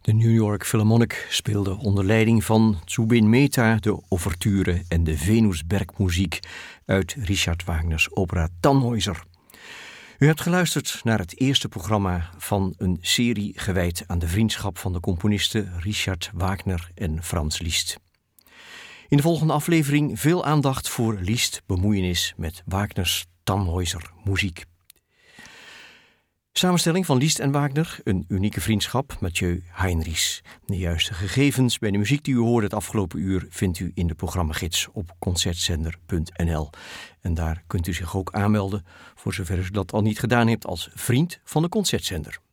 De New York Philharmonic speelde onder leiding van Zubin Mehta de ouverture en de Venusbergmuziek uit Richard Wagners opera Tannhäuser. U hebt geluisterd naar het eerste programma van een serie gewijd aan de vriendschap van de componisten Richard Wagner en Franz Liszt. In de volgende aflevering veel aandacht voor Liszt bemoeienis met Wagners Tannhäuser muziek. Samenstelling van Liszt en Wagner, een unieke vriendschap, Mathieu Heinrichs. De juiste gegevens bij de muziek die u hoorde het afgelopen uur vindt u in de programmagids op concertzender.nl. En daar kunt u zich ook aanmelden, voor zover u dat al niet gedaan hebt, als vriend van de Concertzender.